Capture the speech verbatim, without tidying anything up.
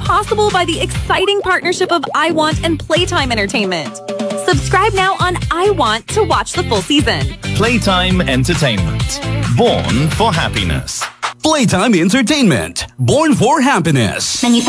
possible by the exciting partnership of I Want and Playtime Entertainment. Subscribe now on I Want to watch the full season. Playtime Entertainment. Born for happiness. Playtime Entertainment. Born for happiness.